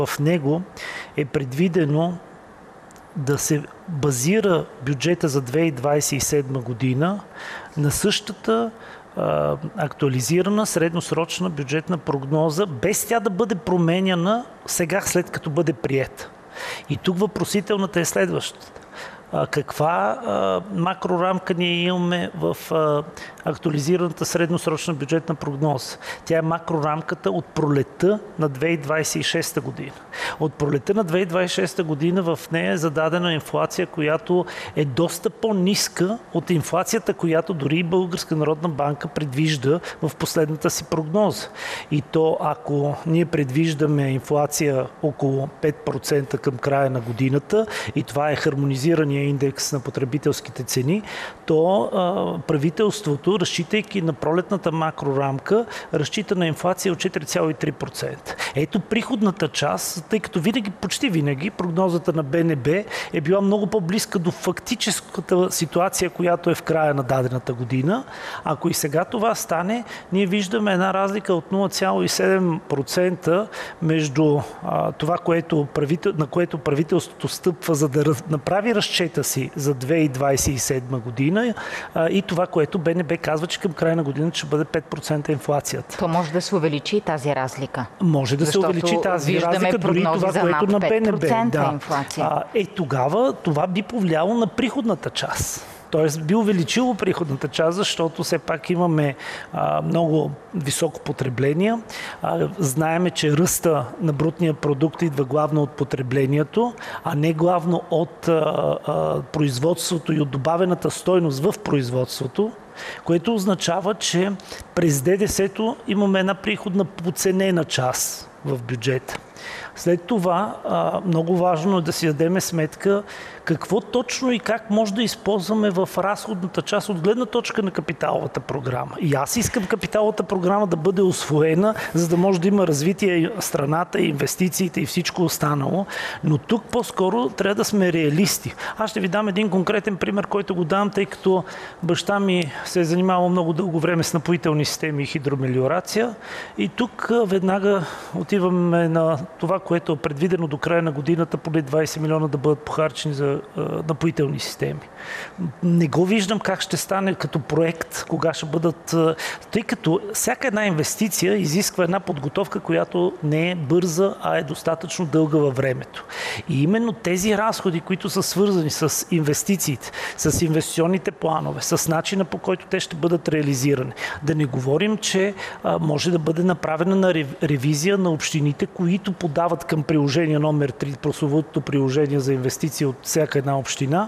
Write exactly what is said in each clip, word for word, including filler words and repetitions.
В него е предвидено да се базира бюджета за две хиляди двадесет и седма година на същата а, актуализирана средносрочна бюджетна прогноза, без тя да бъде променяна сега, след като бъде приета. И тук въпросителната е следващата. А, каква а, макрорамка ние имаме в а, актуализираната средносрочна бюджетна прогноза? Тя е макрорамката от пролетта на две хиляди двадесет и шеста година. От пролетта на две хиляди двадесет и шеста година в нея е зададена инфлация, която е доста по-ниска от инфлацията, която дори и Българска народна банка предвижда в последната си прогноза. И то, ако ние предвиждаме инфлация около пет процента към края на годината, и това е хармонизирания индекс на потребителските цени, то а, правителството, разчитайки на пролетната макрорамка, разчита на инфлация от четири цяло и три процента. Ето приходната част, тъй като винаги, почти винаги, прогнозата на Б Н Б е била много по-близка до фактическата ситуация, която е в края на дадената година. Ако и сега това стане, ние виждаме една разлика от нула цяло и седем процента между а, това, което правител, на което правителството стъпва, за да направи разчета си за две хиляди двадесет и седма година, а, и това, което Б Н Б казва, че към края на годината ще бъде пет процента инфлацията. То може да се увеличи тази разлика. Може да Защото се увеличи тази разлика, дори това, което на Б Н Б. Да. А, е, тогава това би повлияло на приходната част. Тоест би увеличило приходната част, защото все пак имаме а, много високо потребление. А, знаеме, че ръста на брутния продукт идва главно от потреблението, а не главно от а, а, производството и от добавената стойност в производството, което означава, че през Д Д С-то имаме една приходна подценена част в бюджета. След това много важно е да си дадем сметка какво точно и как може да използваме в разходната част от гледна точка на капиталовата програма. И аз искам капиталовата програма да бъде усвоена, за да може да има развитие страната, инвестициите и всичко останало. Но тук по-скоро трябва да сме реалисти. Аз ще ви дам един конкретен пример, който го дам, тъй като баща ми се е занимавал много дълго време с напоителни системи и хидромелиорация. И тук веднага отиваме на това, което е предвидено до края на годината, поне двадесет милиона да бъдат похарчени за а, напоителни системи. Не го виждам как ще стане като проект, кога ще бъдат... А, тъй като всяка една инвестиция изисква една подготовка, която не е бърза, а е достатъчно дълга във времето. И именно тези разходи, които са свързани с инвестициите, с инвестиционните планове, с начина, по който те ще бъдат реализирани. Да не говорим, че а, може да бъде направена на ревизия на общините, които подават към приложение номер три, прословутото приложение за инвестиции от всяка една община.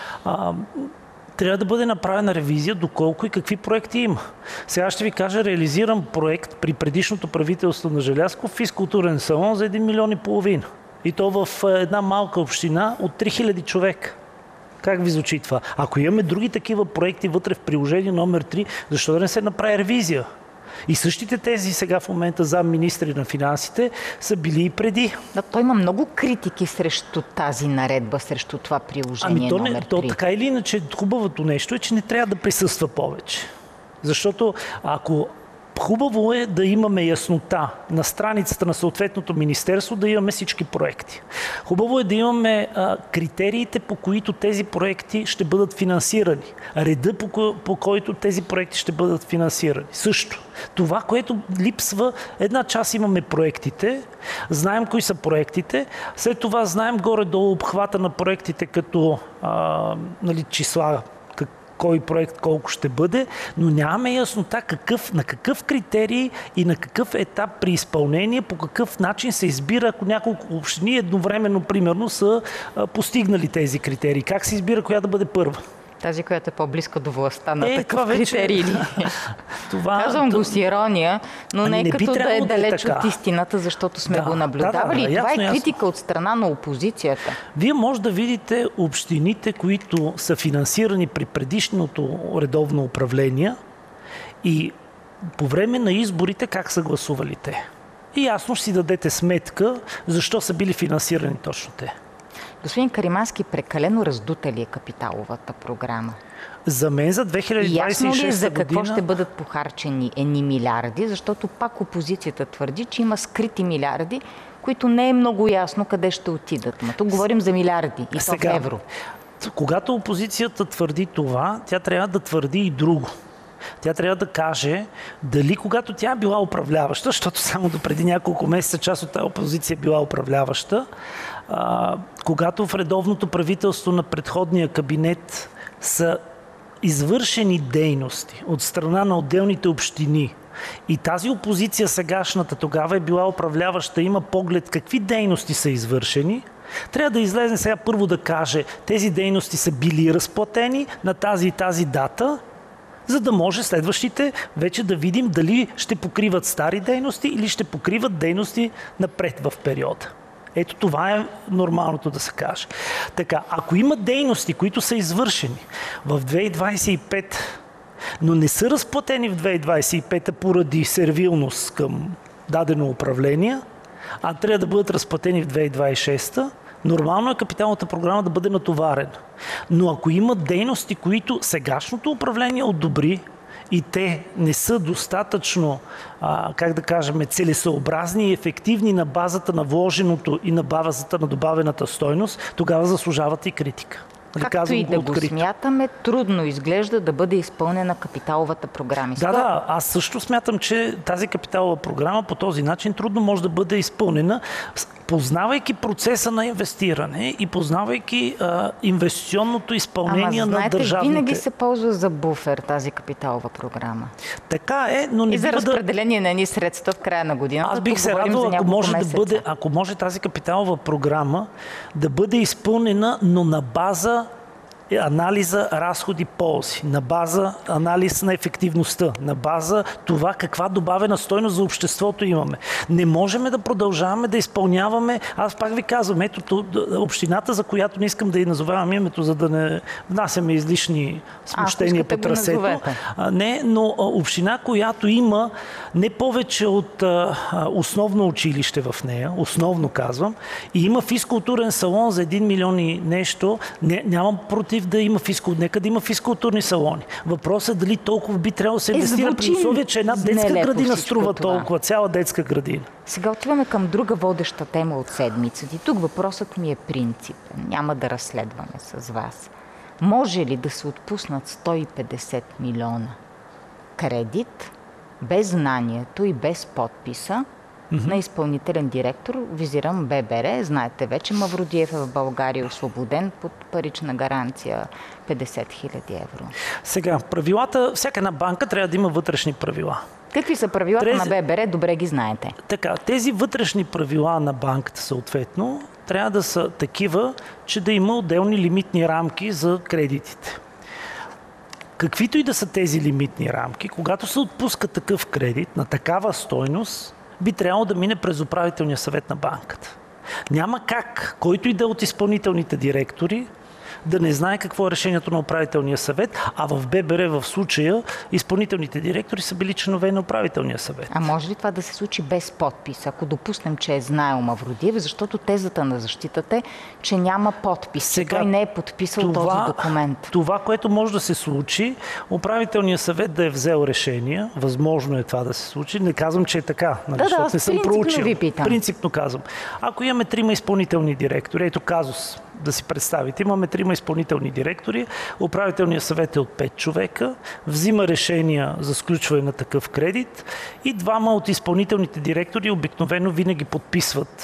А, трябва да бъде направена ревизия доколко и какви проекти има. Сега ще ви кажа, реализиран проект при предишното правителство на Желязков, физкултурен салон за един милион и половина. И то в една малка община от три хиляди човека. Как ви звучи това? Ако имаме други такива проекти вътре в приложение номер три, защо да не се направи ревизия? И същите тези сега в момента замминистри на финансите са били и преди. Да, той има много критики срещу тази наредба, срещу това приложение ами то не, номер три. То така или иначе хубавото нещо е, че не трябва да присъства повече. Защото ако хубаво е да имаме яснота на страницата на съответното министерство, да имаме всички проекти. Хубаво е да имаме а, критериите, по които тези проекти ще бъдат финансирани. Реда, по, ко- по който тези проекти ще бъдат финансирани. Също. Това, което липсва, една част имаме проектите, знаем кои са проектите, след това знаем горе-долу обхвата на проектите като а, нали, числа, кой проект колко ще бъде, но нямаме яснота какъв, на какъв критерий и на какъв етап при изпълнение, по какъв начин се избира, ако няколко общини едновременно, примерно, са а, постигнали тези критерии. Как се избира коя да бъде първа? Тази, която е по-близка до властта на е, такъв критерий. това... Казвам го с ирония, но ами не, не като да е далеч да е от истината, защото сме да, го наблюдавали. Да, да, и това ясно, е критика ясно. от страна на опозицията. Вие може да видите общините, които са финансирани при предишното редовно управление и по време на изборите как са гласували те. И ясно ще си дадете сметка защо са били финансирани точно те. Господин Каримански, прекалено раздута ли е капиталовата програма? За мен за две хиляди двадесет и шеста година... Ясно ли е за какво година... ще бъдат похарчени едни милиарди, защото пак опозицията твърди, че има скрити милиарди, които не е много ясно къде ще отидат. Но тук говорим за милиарди и то в евро. Когато опозицията твърди това, тя трябва да твърди и друго. Тя трябва да каже дали когато тя била управляваща, защото само до преди няколко месеца част от тази опозиция била управляваща, а, когато в редовното правителство на предходния кабинет са извършени дейности от страна на отделните общини и тази опозиция сегашната тогава е била управляваща, има поглед какви дейности са извършени, трябва да излезе сега първо да каже тези дейности са били разплатени на тази и тази дата, за да може следващите вече да видим дали ще покриват стари дейности или ще покриват дейности напред в периода. Ето това е нормалното да се каже. Така, ако има дейности, които са извършени в две хиляди двадесет и пета, но не са разплатени в две хиляди двадесет и пета поради сервилност към дадено управление, а трябва да бъдат разплатени в две хиляди двадесет и шеста, нормално е капиталната програма да бъде натоварена. Но ако има дейности, които сегашното управление одобри и те не са достатъчно, а, как да кажем, целесъобразни и ефективни на базата на вложеното и на базата на добавената стойност, тогава заслужават и критика. Както и да го смятаме, трудно изглежда да бъде изпълнена капиталовата програма. Да, да, аз също смятам, че тази капиталова програма по този начин трудно може да бъде изпълнена, познавайки процеса на инвестиране и познавайки а, инвестиционното изпълнение Ама, знаете, на държавните... винаги се ползва за буфер тази капиталова програма. Така е, но не и за бива разпределение да... на едни средства в края на годината. Аз бих се радвал, ако може да бъде, ако може тази капиталова програма да бъде изпълнена, но на база анализа разходи-ползи, на база анализ на ефективността, на база това каква добавена стойност за обществото имаме. Не можем да продължаваме да изпълняваме, аз пак ви казвам, ето общината, за която не искам да я назовавам името, за да не внасяме излишни смущения по трасето. Не, но община, която има не повече от а, основно училище в нея, основно казвам, и има физкултурен салон за един милион и нещо, не, нямам против да има физкултурни, нека да има физкултурни салони. Въпросът е дали толкова би трябвало да се инвестира е, при условие, че една детска градина струва това. Толкова, цяла детска градина. Сега отиваме към друга водеща тема от седмицата. И тук въпросът ми е принципен. Няма да разследваме с вас. Може ли да се отпуснат сто и петдесет милиона кредит без знанието и без подписа Mm-hmm. на изпълнителен директор, визирам Б Б Р. Знаете вече, Мавродиев е в България освободен под парична гаранция петдесет хиляди евро. Сега, правилата, всяка една банка трябва да има вътрешни правила. Какви са правилата Трез... на Б Б Р? Добре ги знаете. Така, тези вътрешни правила на банката съответно трябва да са такива, че да има отделни лимитни рамки за кредитите. Каквито и да са тези лимитни рамки, когато се отпуска такъв кредит на такава стойност, би трябвало да мине през управителния съвет на банката. Няма как, който и да е от изпълнителните директори, да не знае какво е решението на управителния съвет, а в Б Б Р в случая изпълнителните директори са били членове на управителния съвет. А може ли това да се случи без подпис, ако допуснем, че е знаел Мавродиев, защото тезата на защитата е, че няма подпис, Сега, че той не е подписал това, този документ? Това, което може да се случи, управителният съвет да е взел решение, възможно е това да се случи, не казвам, че е така, нали, да, защото да, не съм проучил. Ви питам. Принципно казвам. Ако имаме трима изпълнителни директори, ето казус, да си представите, имаме трима изпълнителни директори, управителният съвет е от пет човека, взима решения за сключване на такъв кредит и двама от изпълнителните директори обикновено винаги подписват.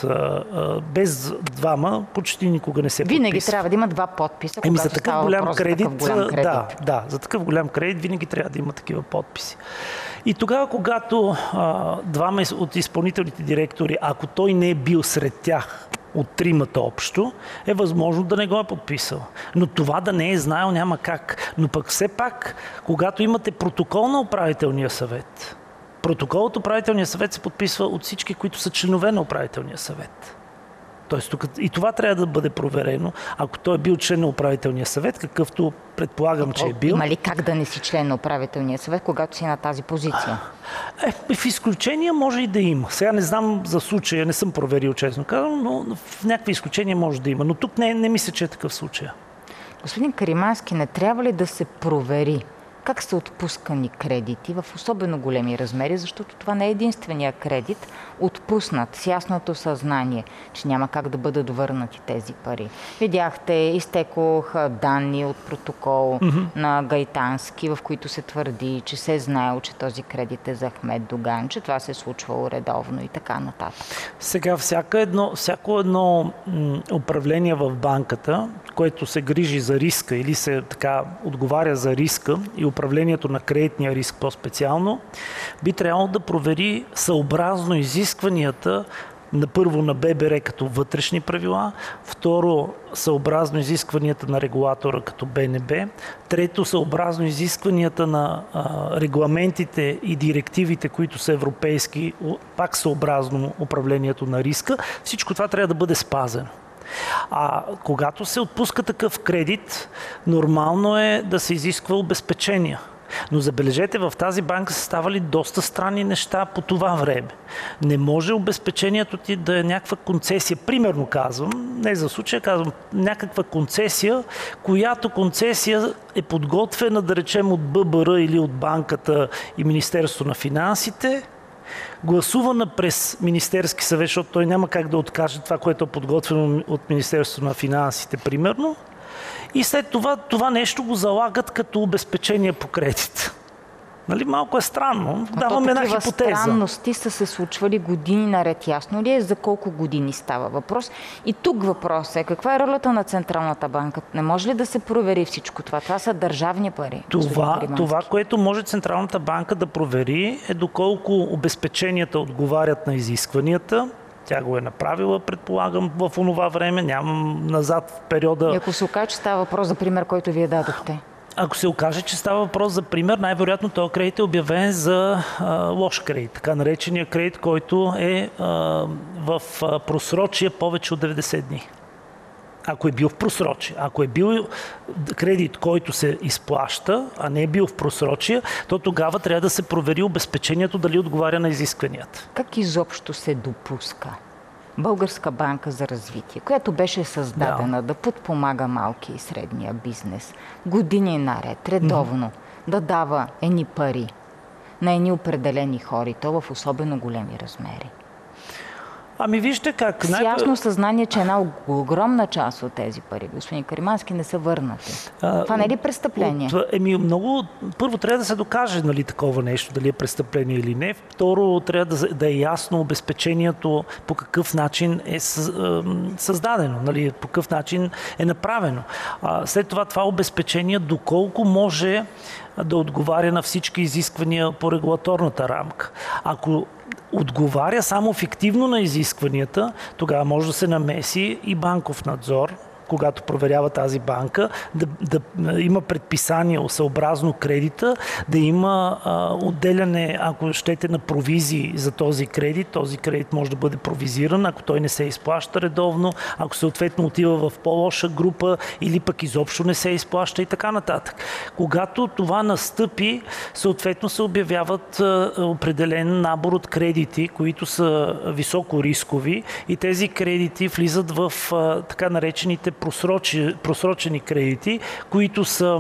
Без двама почти никога не се подписва. Винаги трябва да има два подписа, Еми, за такъв голям кредит, такъв голям кредит. Да, да, за такъв голям кредит винаги трябва да има такива подписи. И тогава, когато а, двама от изпълнителните директори, ако той не е бил сред тях, от тримата общо, е възможно да не го е подписал. Но това да не е знаел няма как. Но пък все пак, когато имате протокол на управителния съвет, протокол от управителния съвет се подписва от всички, които са членове на управителния съвет. Тоест, тук и това трябва да бъде проверено. Ако той е бил член на управителния съвет, какъвто предполагам, че е бил... Има ли как да не си член на управителния съвет, когато си на тази позиция? Е, в изключения може и да има. Сега не знам за случая, не съм проверил, честно казвам, но в някакви изключения може да има. Но тук не, не мисля, че е такъв случай. Господин Каримански, не трябва ли да се провери как са отпускани кредити в особено големи размери, защото това не е единствения кредит, отпуснат с ясното съзнание, че няма как да бъдат върнати тези пари. Видяхте, изтекоха данни от протокол mm-hmm. на Гайтански, в които се твърди, че се е знаел, че този кредит е за Ахмед Доган, че това се е случвало редовно и така нататък. Сега всяко едно, всяко едно м, управление в банката, което се грижи за риска или се така отговаря за риска и управлението на кредитния риск по-специално, би трябвало да провери съобразно изискванията на първо на Б Б Р като вътрешни правила, второ съобразно изискванията на регулатора като Б Н Б, трето съобразно изискванията на а, регламентите и директивите, които са европейски, пак съобразно управлението на риска. Всичко това трябва да бъде спазено. А когато се отпуска такъв кредит, нормално е да се изисква обезпечения. Но забележете, в тази банка са ставали доста странни неща по това време. Не може обезпечението ти да е някаква концесия. Примерно казвам, не за случая, казвам някаква концесия, която концесия е подготвена, да речем, от Б Б Р или от банката и Министерството на финансите, гласувана през Министерски съвет, защото той няма как да откаже това, което е подготвено от Министерството на финансите, примерно. И след това това нещо го залагат като обезпечение по кредит. Нали, малко е странно. Даваме една хипотеза. Такива странности са се случвали години наред. Ясно ли е за колко години става въпрос? И тук въпрос е, каква е ролята на Централната банка? Не може ли да се провери всичко това? Това са държавни пари. Това, това което може Централната банка да провери, е доколко обезпеченията отговарят на изискванията. Тя го е направила, предполагам, в онова време, нямам назад в периода. И ако се окаже, че става въпрос за пример, който вие дадохте? Ако се окаже, че става въпрос за пример, най-вероятно този кредит е обявен за а, лош кредит, така наречения кредит, който е а, в а, просрочие повече от деветдесет дни. Ако е бил в просрочие, ако е бил кредит, който се изплаща, а не е бил в просрочие, то тогава трябва да се провери обезпечението дали отговаря на изискванията. Как изобщо се допуска Българска банка за развитие, която беше създадена да, да подпомага малки и средния бизнес, години наред, редовно, mm-hmm. да дава едни пари на едни определени хора, то в особено големи размери? Ами вижте как... С ясно съзнание, че една огромна част от тези пари, господин Каримански, не са върнати. А, Това не е ли престъпление? От, еми много... Първо трябва да се докаже, нали, такова нещо, дали е престъпление или не. Второ, трябва да, да е ясно обезпечението по какъв начин е създадено, нали, по какъв начин е направено. А, след това това обезпечение, доколко може да отговаря на всички изисквания по регулаторната рамка. Ако отговаря само фиктивно на изискванията, тогава може да се намеси и банков надзор, когато проверява тази банка, да, да има предписание съобразно кредита, да има а, отделяне, ако щете, на провизии за този кредит. Този кредит може да бъде провизиран, ако той не се изплаща редовно, ако съответно отива в по-лоша група или пък изобщо не се изплаща и така нататък. Когато това настъпи, съответно се обявяват а, определен набор от кредити, които са високо рискови и тези кредити влизат в а, така наречените Просрочи, просрочени кредити, които са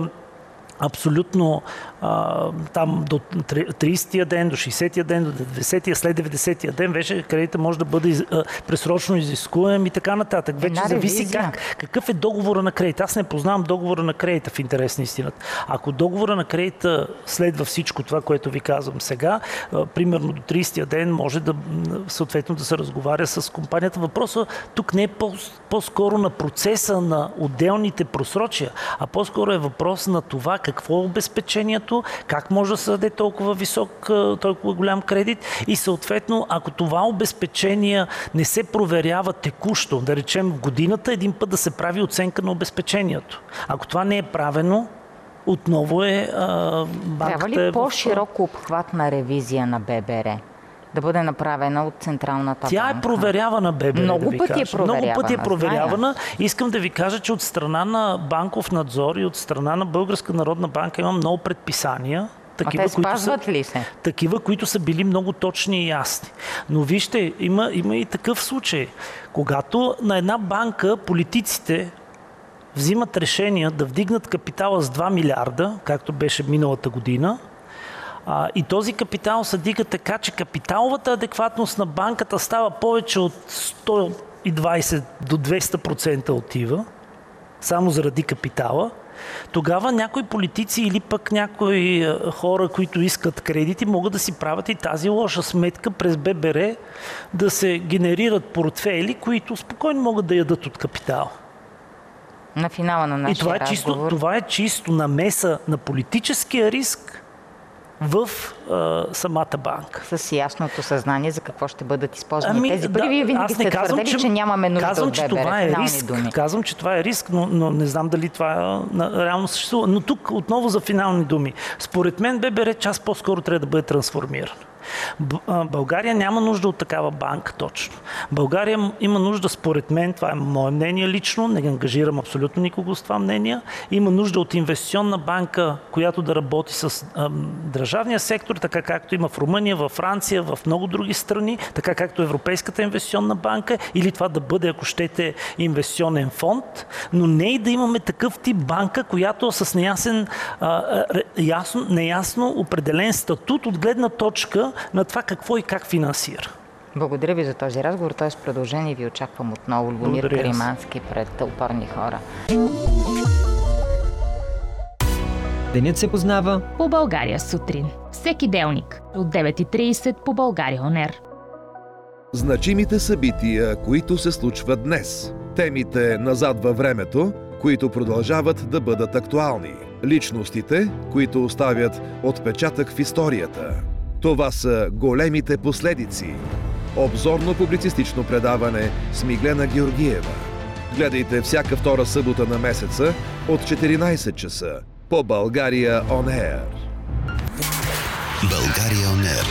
абсолютно а, там до тридесетия ден, до шейсетия ден, до деветдесетия, след деветдесетия ден вече кредита може да бъде а, пресрочно изискуем и така нататък. Вече зависи как, какъв е договора на кредита. Аз не познавам договора на кредита в интерес на истината. Ако договора на кредита следва всичко това, което ви казвам сега, а, примерно до тридесетия ден може да съответно да се разговаря с компанията. Въпросът тук не е по, по-скоро на процеса на отделните просрочия, а по-скоро е въпрос на това какво е обезпечението, как може да се даде толкова висок, толкова голям кредит и съответно, ако това обезпечение не се проверява текущо, да речем в годината, един път да се прави оценка на обезпечението. Ако това не е правено, отново е а, банката... Трябва ли по-широко обхватна ревизия на Б Б Р? Да бъде направена от Централната Тя банка. Тя е проверявана, Б Б Р, Много да пъти ви е проверявана. Много пъти е проверявана. Искам да ви кажа, че от страна на банков надзор и от страна на Българска народна банка има много предписания. Такива, а те спазват които ли се? Такива, които са били много точни и ясни. Но вижте, има, има и такъв случай. Когато на една банка политиците взимат решения да вдигнат капитала с два милиарда, както беше миналата година, а, и този капитал се дига така, че капиталовата адекватност на банката става повече от сто и двадесет до двеста процента отива, само заради капитала, тогава някои политици или пък някои хора, които искат кредити, могат да си правят и тази лоша сметка през Б Б Р да се генерират портфейли, които спокойно могат да ядат от капитала. На финала на нашия и това е разговор. чисто, това е чисто намеса на политическия риск в а, самата банка. С ясното съзнание за какво ще бъдат използвани ами, тези пари. Вие да, винаги сте казвам, твърдели, че, че нямаме нужда казвам, от Б Б Р. че това е риск. Думи. Казвам, че това е риск, но, но не знам дали това е, реално съществува. Но тук отново за финални думи. Според мен Б Б Р час по-скоро трябва да бъде трансформиран. България няма нужда от такава банка точно. България има нужда, според мен, това е мое мнение лично, не ангажирам абсолютно никого с това мнение, има нужда от инвестиционна банка, която да работи с а, държавния сектор, така както има в Румъния, във Франция, в много други страни, така както Европейската инвестиционна банка, или това да бъде, ако щете, инвестиционен фонд, но не и да имаме такъв тип банка, която с неясен, а, ясно, неясно определен статут от гледна точка на това какво и как финансира. Благодаря ви за този разговор. Той е с продължение и ви очаквам отново. Любомир Каримански пред Опорни хора. Денят се познава по България сутрин. Всеки делник от девет и тридесет по България Он Ер. Значимите събития, които се случват днес. Темите назад във времето, които продължават да бъдат актуални. Личностите, които оставят отпечатък в историята. Това са големите последици. Обзорно-публицистично предаване с Миглена Георгиева. Гледайте всяка втора събота на месеца от четиринадесет часа по България Он Ер. България Он Ер.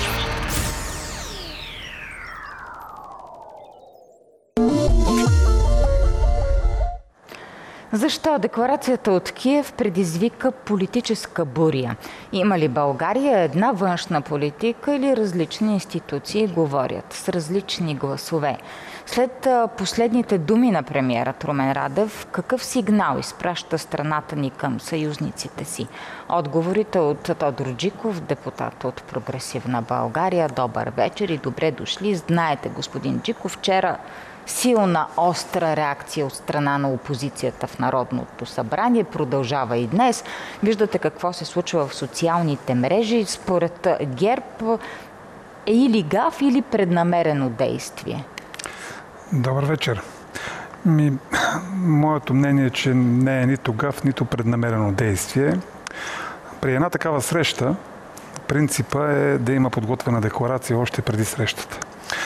Защо декларацията от Киев предизвика политическа буря? Има ли България една външна политика или различни институции говорят с различни гласове? След последните думи на премиера Румен Радев, какъв сигнал изпраща страната ни към съюзниците си? Отговорите от Тодор Джиков, депутат от Прогресивна България. Добър вечер и добре дошли. Знаете, господин Джиков, вчера силна, остра реакция от страна на опозицията в Народното събрание продължава и днес. Виждате какво се случва в социалните мрежи. Според ГЕРБ е или гаф, или преднамерено действие. Добър вечер. Ми, моето мнение е, че не е нито гаф, нито преднамерено действие. При една такава среща принципа е да има подготвена декларация още преди срещата.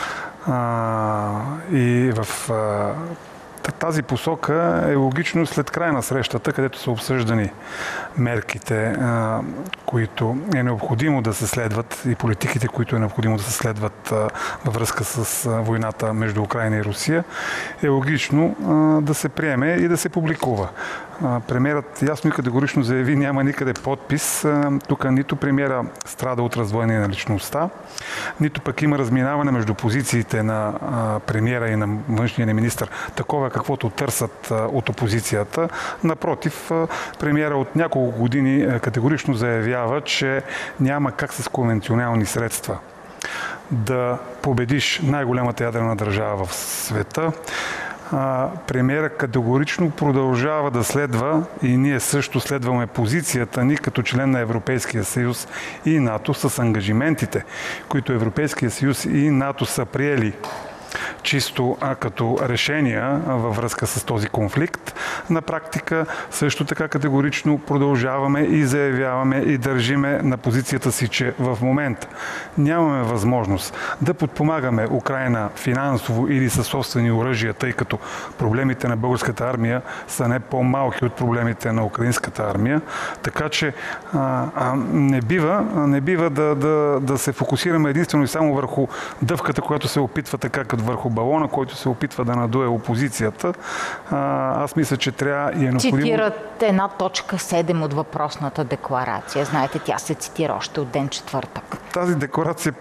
А, и в а, тази посока е логично след края на срещата, където са обсъждани мерките, а, които е необходимо да се следват и политиките, които е необходимо да се следват а, във връзка с а, войната между Украйна и Русия, е логично а, да се приеме и да се публикува. Премиерът ясно и категорично заяви, няма никъде подпис. Тук нито премиера страда от раздвоение на личността, нито пък има разминаване между позициите на премиера и на външния министър, такова каквото търсят от опозицията. Напротив, премиера от няколко години категорично заявява, че няма как с конвенционални средства да победиш най-голямата ядрена държава в света. Премиера категорично продължава да следва и ние също следваме позицията ни като член на Европейския съюз и НАТО с ангажиментите, които Европейския съюз и НАТО са приели чисто а, като решения а, във връзка с този конфликт. На практика също така категорично продължаваме и заявяваме и държиме на позицията си, че в момента нямаме възможност да подпомагаме Украйна финансово или със собствени оръжия, тъй като проблемите на българската армия са не по-малки от проблемите на украинската армия. Така че а, а, не бива, не бива да, да, да се фокусираме единствено и само върху дъвката, която се опитва така като върху балона, който се опитва да надуе опозицията. А, аз мисля, че трябва и е необходимо... Цитират една точка седем от въпросната декларация. Знаете, тя се цитира още от ден четвъртък. Тази декларация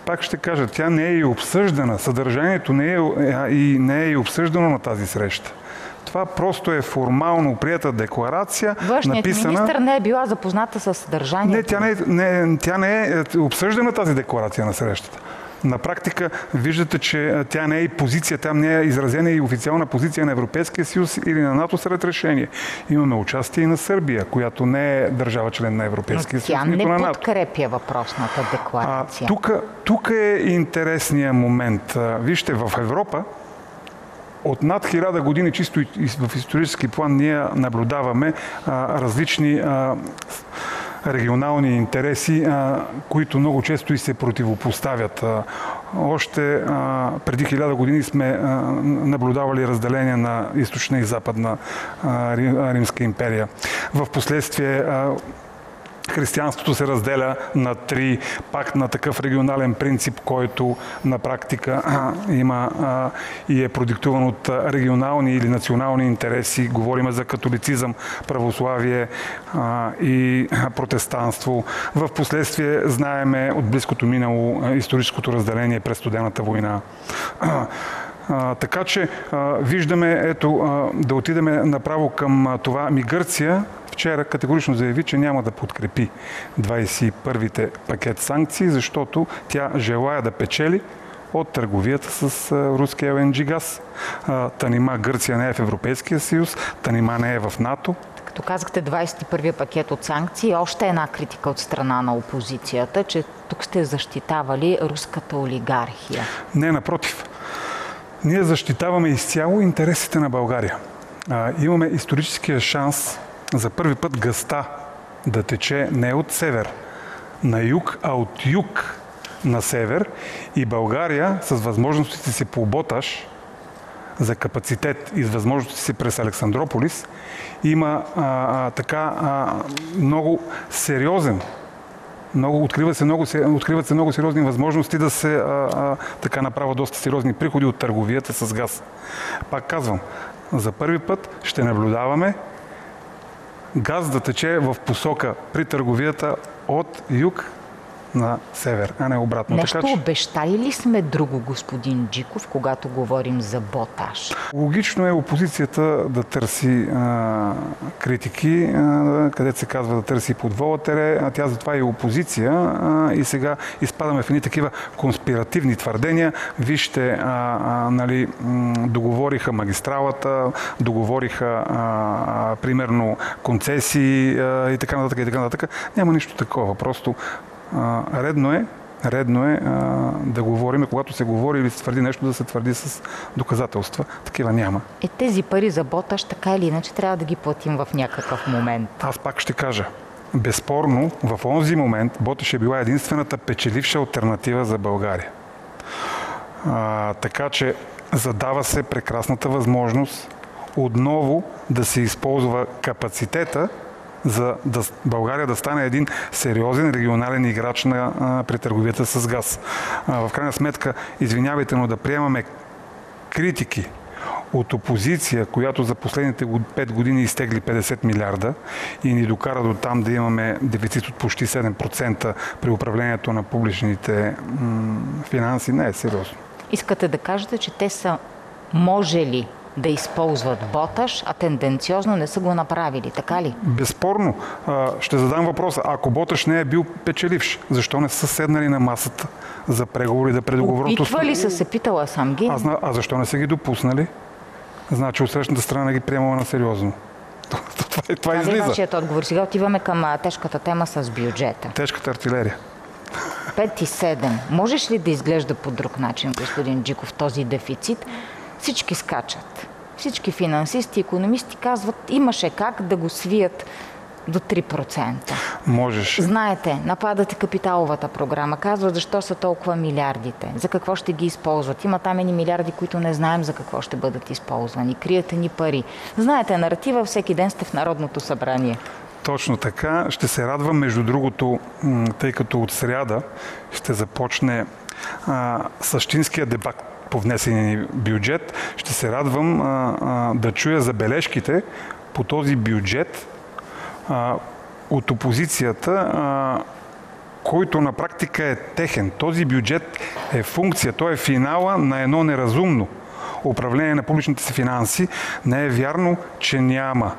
Пак ще кажа, тя не е и обсъждана. Съдържанието не е и не е и обсъждано на тази среща. Това просто е формално приета декларация. Външният написана... министър не е била запозната с съдържанието. Не, тя не, е, не, тя не е обсъждана тази декларация на срещата. На практика виждате, че тя не е и позиция, там не е изразена и официална позиция на Европейския съюз или на НАТО сред решение. Имаме участие и на Сърбия, която не е държава член на Европейския съюз, нито на НАТО. Тя не подкрепя въпросната декларация. Тук е интересният момент. Вижте, в Европа от над хиляда години, чисто в исторически план, ние наблюдаваме а, различни а, регионални интереси, а, които много често и се противопоставят. А, още а, преди хиляда години сме а, наблюдавали разделение на източна и западна а, Римска империя. В последствие а, християнството се разделя на три, пак на такъв регионален принцип, който на практика а, има а, и е продиктуван от регионални или национални интереси. Говорим за католицизъм, православие а, и протестанство. В последствие знаеме от близкото минало историческото разделение през Студената война. А, така че а, виждаме, ето, а, да отидем направо към а, това. Ми Гърция вчера категорично заяви, че няма да подкрепи двадесет и първите пакет санкции, защото тя желая да печели от търговията с а, руския Ел Ен Джи газ. А, та нима Гърция не е в Европейския съюз, та нима не е в НАТО. Като казахте двадесет и първия пакет от санкции, още една критика от страна на опозицията, че тук сте защитавали руската олигархия. Не, напротив. Ние защитаваме изцяло интересите на България. А, имаме историческия шанс за първи път газта да тече не от север на юг, а от юг на север, и България с възможностите си по Боташ за капацитет и с възможностите си през Александрополис има а, а, така а, много сериозен Много, откриват, се много, откриват се много сериозни възможности да се а, а, така направят доста сериозни приходи от търговията с газ. Пак казвам, за първи път ще наблюдаваме газ да тече в посока при търговията от юг на север, а не обратно. Нещо така, че... обещали ли сме друго, господин Джиков, когато говорим за Боташ? Логично е опозицията да търси а, критики, а, където се казва да търси подвола тере, а тя затова е опозиция, а, и сега изпадаме в едни такива конспиративни твърдения. Вижте, а, а, нали, договориха магистралата, договориха а, а, примерно концесии а, и така нататък, и така нататък. Няма нищо такова, просто А, редно е, редно е а, да говорим, когато се говори или се твърди нещо, да се твърди с доказателства. Такива няма. Е, тези пари за Боташ, така или иначе, трябва да ги платим в някакъв момент. Аз пак ще кажа. Безспорно, в онзи момент Боташ е била единствената печеливша алтернатива за България. А, така че задава се прекрасната възможност отново да се използва капацитета, за да България да стане един сериозен регионален играч на, а, при търговията с газ. А, в крайна сметка, извинявайте, но да приемаме критики от опозиция, която за последните пет години изтегли петдесет милиарда и ни докара до там да имаме дефицит от почти седем процента при управлението на публичните м- финанси, не е сериозно. Искате да кажете, че те са можели да използват Боташ, а тенденциозно не са го направили, така ли? Безспорно. Ще задам въпроса. Ако Боташ не е бил печеливш, защо не са седнали на масата за преговори да предоговорят? Опитвали са се, питала съм ги. А, а защо не са ги допуснали? Значи от срещната страна ги приемала на сериозно. Това, това, това излиза. Това е вашият отговор. Сега отиваме към тежката тема с бюджета. Тежката артилерия. пет и седем. Можеш ли да изглежда по друг начин, господин Джиков, този дефицит? Всички скачат. Всички финансисти, икономисти казват, имаше как да го свият до три процента. Можеш. Знаете, нападате капиталовата програма, казват защо са толкова милиардите, за какво ще ги използват. Има там едни милиарди, които не знаем за какво ще бъдат използвани. Криете ни пари. Знаете, наратива, всеки ден сте в Народното събрание. Точно така. Ще се радвам, между другото, тъй като от сряда ще започне а, същинския дебат по внесения бюджет. Ще се радвам а, а, да чуя забележките по този бюджет а, от опозицията, а, който на практика е техен. Този бюджет е функция, той е финала на едно неразумно управление на публичните си финанси. Не е вярно, че няма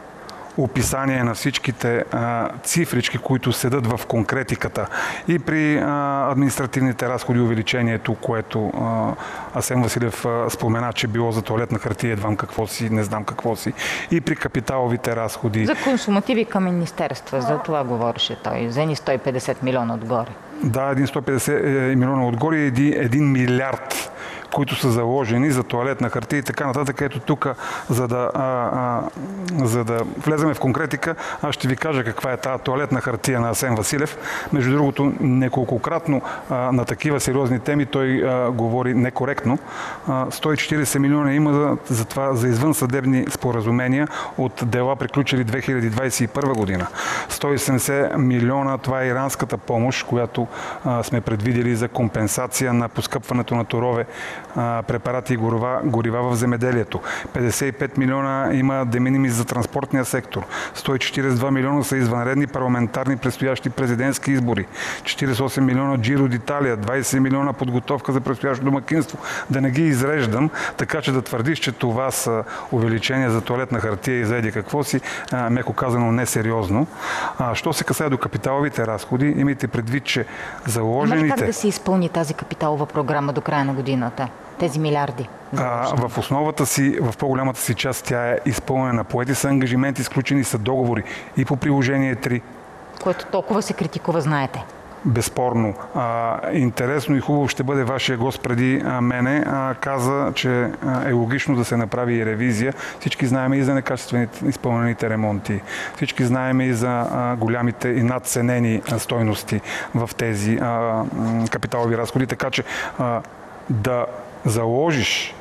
описание на всичките а, цифрички, които седат в конкретиката. И при а, административните разходи увеличението, което а, Асен Василев а, спомена, че било за тоалетна хартия, едвам какво си, не знам какво си. И при капиталовите разходи. За консумативи към министерства, за това говореше той. За едни сто и петдесет милиона отгоре. Да, един сто и петдесет милиона отгоре и един, един милиард, които са заложени за тоалетна хартия и така нататък. Ето тук, за да, а, а, за да влеземе в конкретика, аз ще ви кажа каква е тази тоалетна хартия на Асен Василев. Между другото, неколкократно а, на такива сериозни теми той а, говори некоректно. А, сто и четиридесет милиона има за, за това, за извънсъдебни споразумения от дела, приключили две хиляди двадесет и първа година. сто и седемдесет милиона, това е иранската помощ, която а, сме предвидели за компенсация на поскъпването на торове, препарати и горива, горива в земеделието. петдесет и пет милиона има де минимис за транспортния сектор. сто и четиридесет и два милиона са извънредни парламентарни предстоящи президентски избори. четиридесет и осем милиона Джиро д'Италия, двадесет милиона подготовка за предстоящо домакинство. Да не ги изреждам, така че да твърдиш, че това са увеличения за тоалетна хартия и за еди какво си, меко казано несериозно. А, що се касае до капиталовите разходи, имайте предвид, че заложените... Има ли как да се изпълни тази капиталова програма до края на годината? Тези милиарди? А, в основата си, в по-голямата си част тя е изпълнена. Поети са ангажименти, изключени са договори и по приложение три. Което толкова се критикува, знаете. Безспорно. А, интересно и хубаво ще бъде вашия гост преди а, мене. А, каза, че а, е логично да се направи и ревизия. Всички знаем и за некачествените изпълнените ремонти. Всички знаем и за а, голямите и надценени а, стойности в тези а, м, капиталови разходи. Така че а, да заложиш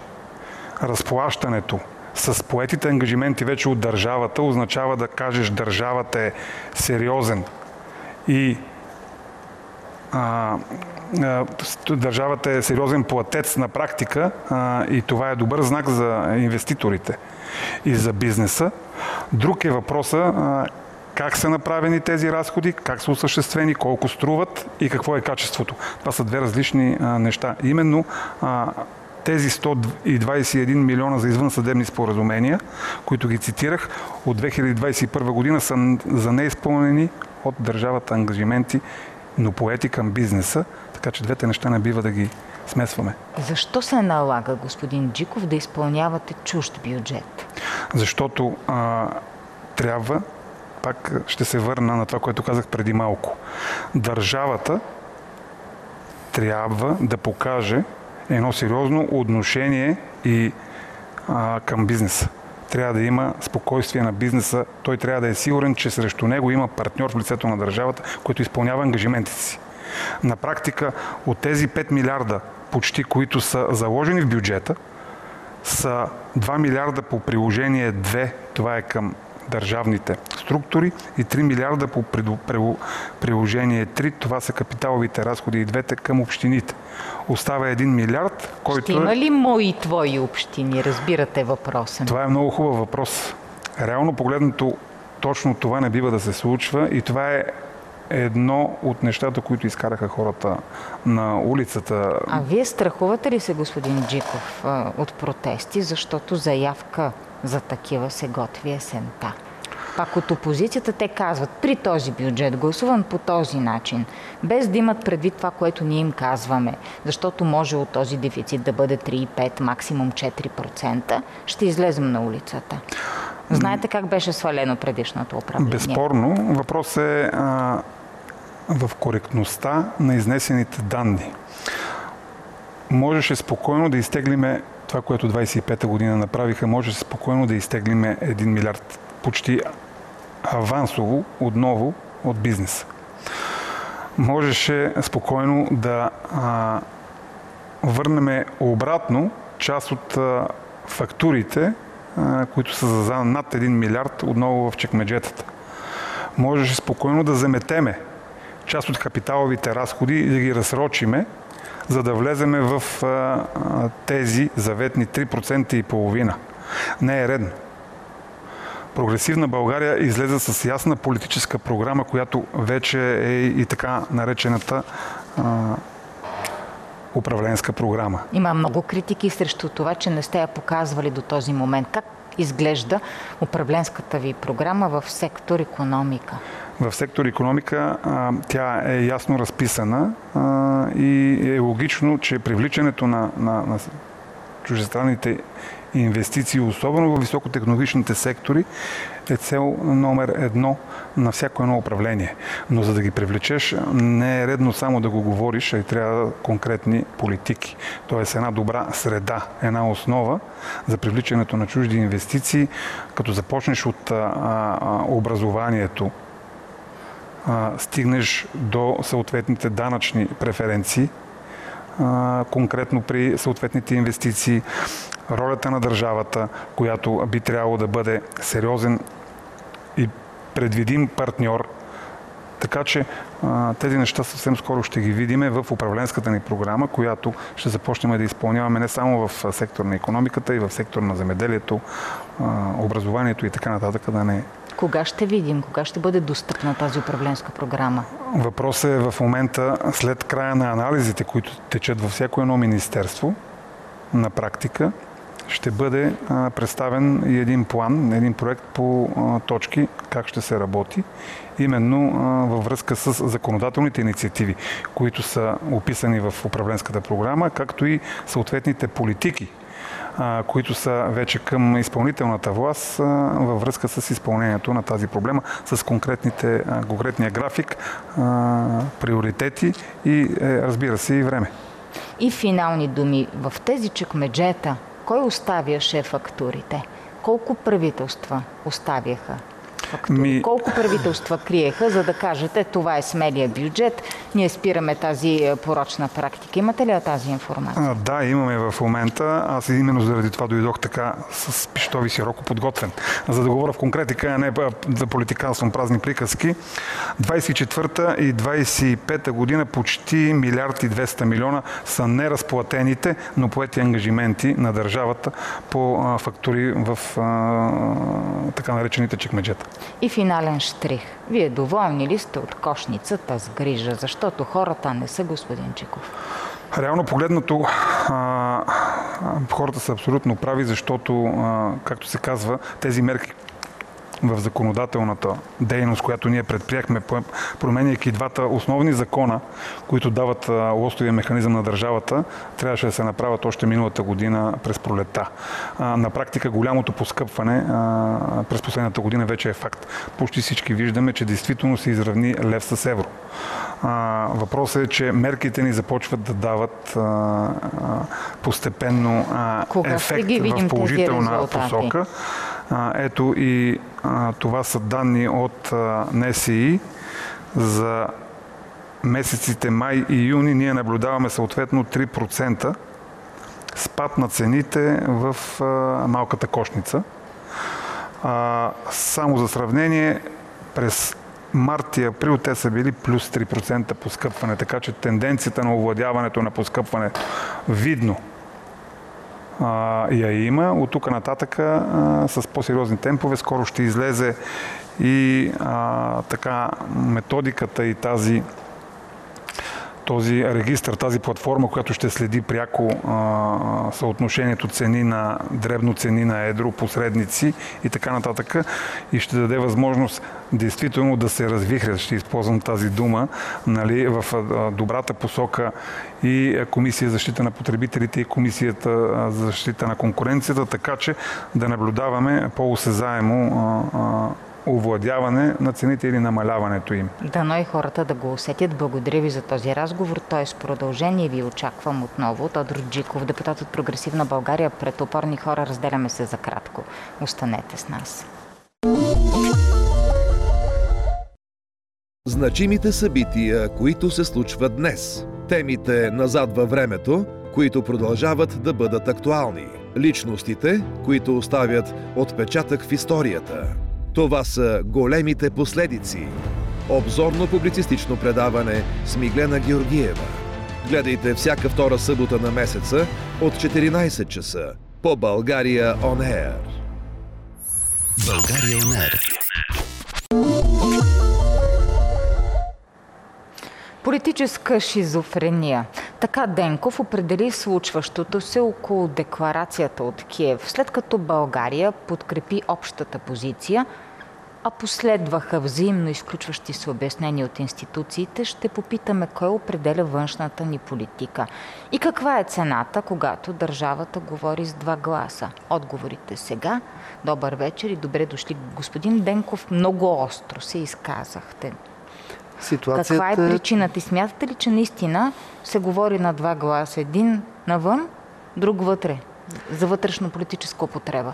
разплащането с поетите ангажименти вече от държавата, означава да кажеш, държавата е сериозен и а, а, държавата е сериозен платец на практика а, и това е добър знак за инвеститорите и за бизнеса. Друг е въпроса а, как са направени тези разходи, как са осъществени, колко струват и какво е качеството. Това са две различни а, неща. Именно а, тези сто и двадесет и един милиона за извънсъдебни споразумения, които ги цитирах, от две хиляди двадесет и първа година са за неизпълнени от държавата ангажименти, но поети към бизнеса, така че двете неща не бива да ги смесваме. Защо се налага, господин Джиков, да изпълнявате чужд бюджет? Защото а, трябва, пак ще се върна на това, което казах преди малко. Държавата трябва да покаже едно сериозно отношение и а, към бизнеса. Трябва да има спокойствие на бизнеса. Той трябва да е сигурен, че срещу него има партньор в лицето на държавата, който изпълнява ангажиментите си. На практика от тези пет милиарда почти, които са заложени в бюджета, са два милиарда по приложение две, това е към държавните структури, и три милиарда по приложение три, това са капиталовите разходи и двете към общините. Остава един милиард, който... Ще има ли мои и твои общини? Разбирате въпроса. Това е много хубав въпрос. Реално погледнато, точно това не бива да се случва и това е едно от нещата, които изкараха хората на улицата. А вие страхувате ли се, господин Джиков, от протести, защото заявка за такива се готви есента? Пак от опозицията те казват, при този бюджет, гласуван по този начин, без да имат предвид това, което ние им казваме, защото може от този дефицит да бъде три и пет, максимум четири процента, ще излезем на улицата. Знаете как беше свалено предишното управление? Безспорно. Въпрос е а, в коректността на изнесените данни. Можеше спокойно да изтеглиме това, което двадесет и пета година направиха, можеше спокойно да изтеглиме един милиард почти авансово отново от бизнеса. Можеше спокойно да а, върнем обратно част от а, фактурите, а, които са за над един милиард отново в чекмеджетата. Можеше спокойно да заметеме част от капиталовите разходи и да ги разсрочиме, за да влеземе в а, а, тези заветни три процента и половина. Не е редно. Прогресивна България излезе с ясна политическа програма, която вече е и така наречената а, управленска програма. Има много критики срещу това, че не сте я показвали до този момент. Как изглежда управленската ви програма в сектор икономика? В сектор икономика а, тя е ясно разписана а, и е логично, че привличането на, на, на чуждестранните инвестиции, особено в високотехнологичните сектори, е цел номер едно на всяко едно управление. Но за да ги привлечеш, не е редно само да го говориш, а и трябва конкретни политики. Тоест една добра среда, една основа за привличането на чужди инвестиции, като започнеш от а, а, образованието, а, стигнеш до съответните данъчни преференции, а, конкретно при съответните инвестиции, ролята на държавата, която би трябвало да бъде сериозен и предвидим партньор. Така че а, тези неща съвсем скоро ще ги видим в управленската ни програма, която ще започнем да изпълняваме не само в сектор на икономиката, и в сектор на земеделието, а, образованието и така нататък. Да не... Кога ще видим? Кога ще бъде достъпна тази управленска програма? Въпросът е в момента, след края на анализите, които течат във всяко едно министерство, на практика, ще бъде а, представен и един план, един проект по а, точки, как ще се работи, именно а, във връзка с законодателните инициативи, които са описани в управленската програма, както и съответните политики, а, които са вече към изпълнителната власт а, във връзка с изпълнението на тази проблема, с конкретните, а, конкретния график, а, приоритети и, е, разбира се, и време. И финални думи. В тези чекмеджета кой оставяше фактурите? Колко правителства оставяха фактури? Ми... Колко правителства криеха, за да кажете, това е смелия бюджет, ние спираме тази порочна практика? Имате ли тази информация? А, да, имаме в момента. Аз именно заради това дойдох така с пищови сироко подготвен. За да говоря в конкретика, а не да политиканствам празни приказки. двайсет и четвърта и двайсет и пета година почти милиард и двеста милиона са неразплатените, но поети ангажименти на държавата по а, фактури в а, така наречените чекмеджета. И финален штрих. Вие доволни ли сте от кошницата с грижа? Защото хората не са, господин Чиков. Реално погледнато, а, хората са абсолютно прави, защото, а, както се казва, тези мерки в законодателната дейност, която ние предприехме, променяйки двата основни закона, които дават лостовия механизъм на държавата, трябваше да се направят още миналата година през пролетта. На практика голямото поскъпване през последната година вече е факт. Почти всички виждаме, че действително се изравни лев с евро. Въпросът е, че мерките ни започват да дават постепенно ефект в положителна посока. Ето и а, това са данни от а, НСИ за месеците май и юни. Ние наблюдаваме съответно три процента спад на цените в а, малката кошница. А, само за сравнение, през март и април те са били плюс три процента поскъпване, така че тенденцията на овладяването на поскъпване видно Uh, я има. От тук нататък uh, с по-сериозни темпове скоро ще излезе и uh, така методиката и тази този регистър, тази платформа, която ще следи пряко а, съотношението цени на дребно, цени на едро, посредници и така нататък, и ще даде възможност действително да се развихрят, ще използвам тази дума, нали, в а, добрата посока и Комисия за защита на потребителите и Комисията за защита на конкуренцията, така че да наблюдаваме по-осезаемо а, а, овладяване на цените или намаляването им. Дано и хората да го усетят. Благодаря ви за този разговор. Той е с продължение. Ви очаквам отново. Тодор Джиков, депутат от Прогресивна България. Пред опорни хора разделяме се за кратко. Останете с нас. Значимите събития, които се случват днес. Темите назад във времето, които продължават да бъдат актуални. Личностите, които оставят отпечатък в историята. Това са големите последици. Обзорно-публицистично предаване с Миглена Георгиева. Гледайте всяка втора събота на месеца от четиринайсет часа по България On Air. България он ер. Политическа шизофрения. Така Денков определи случващото се около декларацията от Киев, след като България подкрепи общата позиция, а последваха взаимно изключващи се обяснения от институциите. Ще попитаме кой определя външната ни политика и каква е цената, когато държавата говори с два гласа. Отговорите сега. Добър вечер и добре дошли, господин Денков. Много остро се изказахте. Ситуацията... Каква е причината? И смятате ли, че наистина се говори на два гласа? Един навън, друг вътре, за вътрешно-политическа употреба?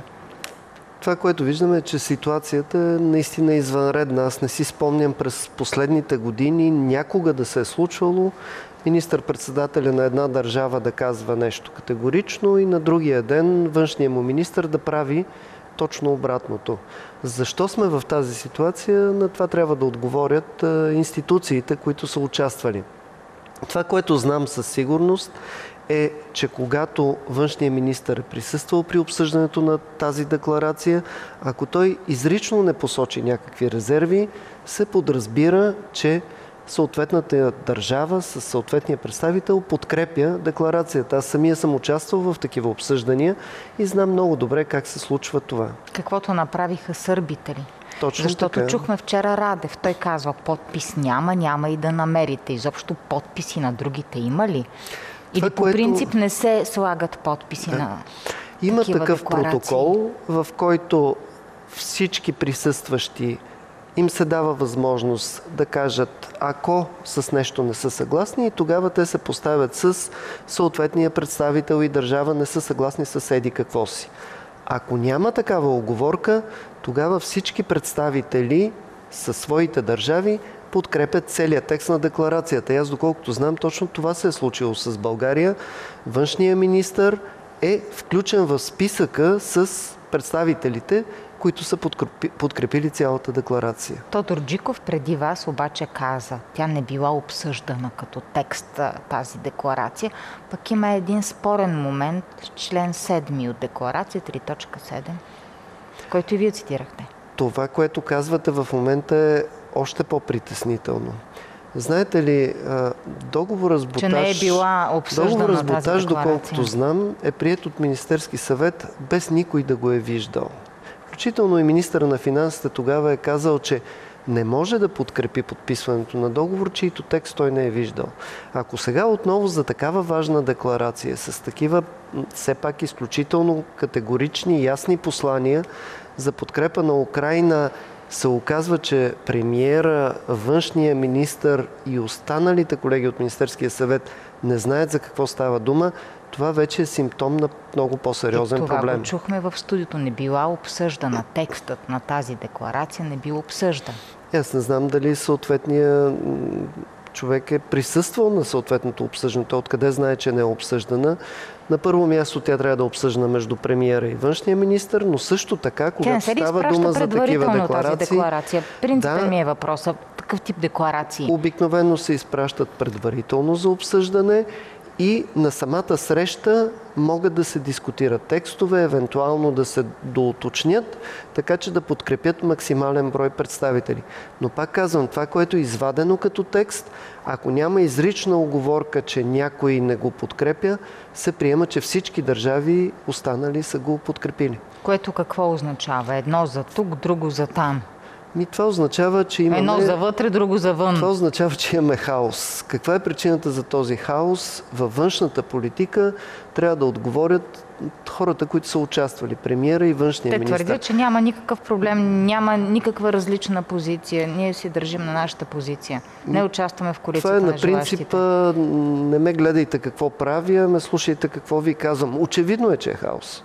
Това, което виждаме, е, че ситуацията е наистина извънредна. Аз не си спомням през последните години някога да се е случвало министър-председателя на една държава да казва нещо категорично и на другия ден външният му министър да прави точно обратното. Защо сме в тази ситуация? На това трябва да отговорят институциите, които са участвали. Това, което знам със сигурност, е, че когато външният министър е присъствал при обсъждането на тази декларация, ако той изрично не посочи някакви резерви, се подразбира, че съответната държава със съответния представител подкрепя декларацията. Аз самия съм участвал в такива обсъждания и знам много добре как се случва това. Каквото направиха сърбите ли? Точно Защото така. Чухме вчера Радев. Той казва, подпис няма, няма и да намерите. Изобщо подписи на другите има ли? Или това, по което... принцип не се слагат подписи да. на Има такива такъв декларации? Протокол, в който всички присъстващи им се дава възможност да кажат, ако с нещо не са съгласни, и тогава те се поставят с съответния представител и държава не са съгласни с еди какво си. Ако няма такава уговорка, тогава всички представители със своите държави подкрепят целият текст на декларацията. И аз, доколкото знам, точно това се е случило с България. Външният министър е включен в списъка с представителите, които са подкрепили цялата декларация. Тодор Джиков преди вас обаче каза, тя не била обсъждана като текст тази декларация, пък има един спорен момент, член седми от декларация, три точка седем, който и вие цитирахте. Това, което казвате в момента е още по-притеснително. Знаете ли, договора с Боташ, че не е била обсъждана с Боташ, тази декларация, доколкото знам, е приет от Министерски съвет без никой да го е виждал. Включително и министъра на финансите тогава е казал, че не може да подкрепи подписването на договор, чието текст той не е виждал. Ако сега отново за такава важна декларация, с такива все пак изключително категорични и ясни послания за подкрепа на Украйна, се оказва, че премиера, външния министър и останалите колеги от Министерския съвет не знаят за какво става дума, това вече е симптом на много по-сериозен това проблем. Това го чухме в студиото. Не била обсъждана. Текстът на тази декларация не бил обсъждан. Аз не знам дали съответния човек е присъствал на съответното обсъждане. Той откъде знае, че не е обсъждана. На първо място тя трябва да е обсъждана между премиера и външния министър, но също така, когато става дума за такива декларации... Тази декларация? Принципът да, ми е въпроса. Такъв тип декларации. Обикновено се изпращат предварително за обсъждане и на самата среща могат да се дискутират текстове, евентуално да се доуточнят, така че да подкрепят максимален брой представители. Но пак казвам, това, което е извадено като текст, ако няма изрична уговорка, че някой не го подкрепя, се приема, че всички държави останали са го подкрепили. Което какво означава? Едно за тук, друго за там. Ми, това означава, че имаме... Едно за вътре, друго за вън. Това означава, че имаме хаос. Каква е причината за този хаос? Във външната политика трябва да отговорят хората, които са участвали, премиера и външния министър. Те твърдят, че няма никакъв проблем, няма никаква различна позиция. Ние си държим на нашата позиция. Не участваме в коалицията на желащите. Това е на принципа, не ме гледайте какво правя, ме слушайте какво ви казвам. Очевидно е, че е хаос.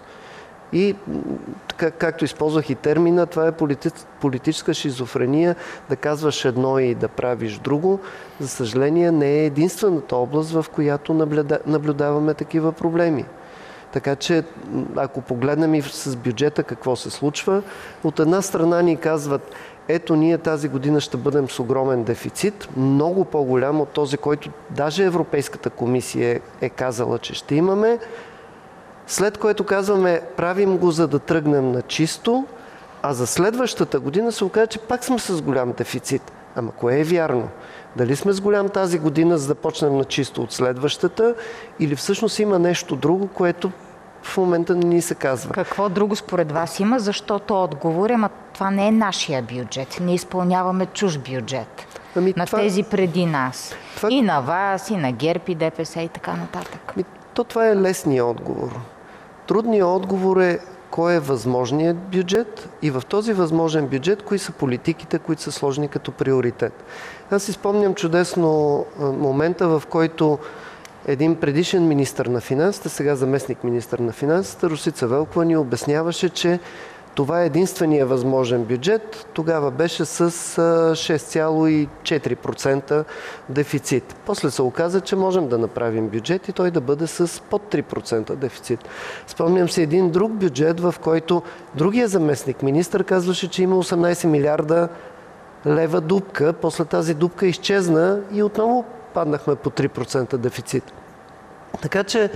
И, как, както използвах и термина, това е полити, политическа шизофрения, да казваш едно и да правиш друго. За съжаление, не е единствената област, в която наблюда, наблюдаваме такива проблеми. Така че, ако погледнем и с бюджета какво се случва, от една страна ни казват, ето ние тази година ще бъдем с огромен дефицит, много по-голям от този, който даже Европейската комисия е казала, че ще имаме. След което казваме, правим го, за да тръгнем на чисто, А за следващата година се оказа, че пак сме с голям дефицит. Ама кое е вярно? Дали сме с голям тази година, за да почнем на чисто от следващата, или всъщност има нещо друго, което в момента не ни се казва? Какво друго според вас има? Защото отговор е, ма това не е нашия бюджет. Ние изпълняваме чуж бюджет. Ами на това... тези преди нас. Това... И на вас, и на ГЕРБ, и ДПС, и така нататък. Ами, то това е лесният отговор. Трудният отговор е кой е възможният бюджет и в този възможен бюджет кои са политиките, които са сложени като приоритет. Аз си спомням чудесно момента, в който един предишен министър на финансите, сега заместник министър на финансите, Росица Велкова, ни обясняваше, че това е единствения възможен бюджет. Тогава беше с шест цяло и четири процента дефицит. После се оказа, че можем да направим бюджет и той да бъде с под три процента дефицит. Спомням се един друг бюджет, в който другия заместник министър казваше, че има осемнайсет милиарда лева дупка. После тази дупка изчезна и отново паднахме по три процента дефицит. Така че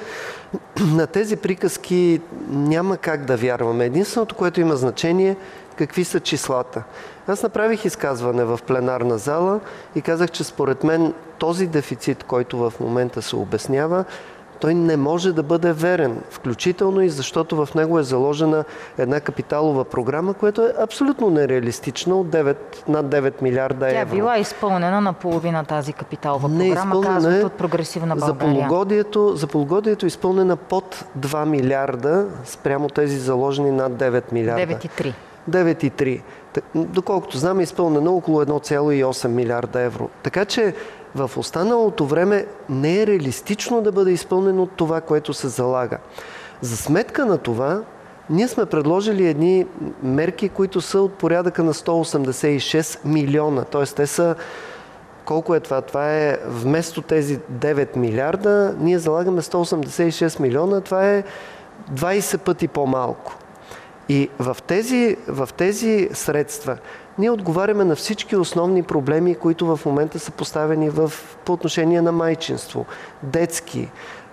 на тези приказки няма как да вярваме. Единственото, което има значение, какви са числата. Аз направих изказване в пленарна зала и казах, че според мен този дефицит, който в момента се обяснява, той не може да бъде верен, включително и защото в него е заложена една капиталова програма, която е абсолютно нереалистична от девет, над девет милиарда евро. Тя била изпълнена на половина тази капиталова програма, казват от Прогресивна България. За полугодието, за полугодието е изпълнена под два милиарда спрямо тези заложени над девет милиарда. девет цяло и три. девет цяло и три. Доколкото знам, е изпълнено около едно цяло и осем милиарда евро. Така че в останалото време не е реалистично да бъде изпълнено това, което се залага. За сметка на това, ние сме предложили едни мерки, които са от порядъка на сто осемдесет и шест милиона. Т.е. те са... Колко е това? Това е вместо тези девет милиарда, ние залагаме сто осемдесет и шест милиона. Това е двайсет пъти по-малко. И в тези, в тези средства ние отговаряме на всички основни проблеми, които в момента са поставени в, по отношение на майчинство, детски,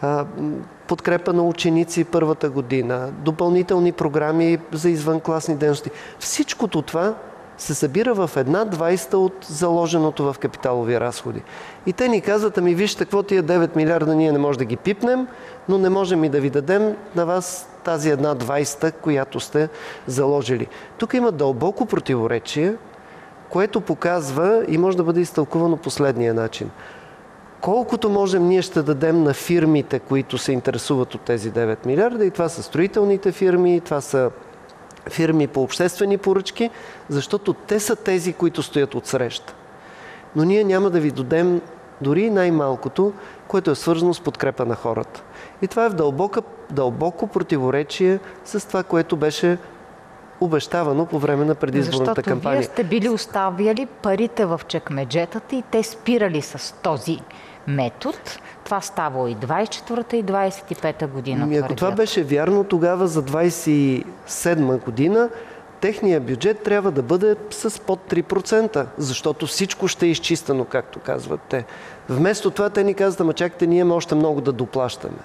подкрепа на ученици първата година, допълнителни програми за извънкласни дейности. Всичкото това се събира в една двайста от заложеното в капиталови разходи. И те ни казват, ами вижте, какво тия девет милиарда ние не можем да ги пипнем, но не можем и да ви дадем на вас тази една двайста, която сте заложили. Тук има дълбоко противоречие, което показва и може да бъде изтълкувано последния начин. Колкото можем, ние ще дадем на фирмите, които се интересуват от тези девет милиарда, и това са строителните фирми, това са фирми по обществени поръчки, защото те са тези, които стоят отсреща. Но ние няма да ви дадем дори най-малкото, което е свързано с подкрепа на хората. И това е в дълбоко, дълбоко противоречие с това, което беше обещавано по време на предизборната Защото кампания. Защото вие сте били оставяли парите в чекмеджетата и те спирали с този метод. Това ставало и двайсет и четвърта и двайсет и пета година. Ами, ако това беше вярно, тогава за двайсет и седма година техният бюджет трябва да бъде с под три процента, защото всичко ще е изчистено, както казват те. Вместо това те ни казват, ама чакайте, ние имаме още много да доплащаме.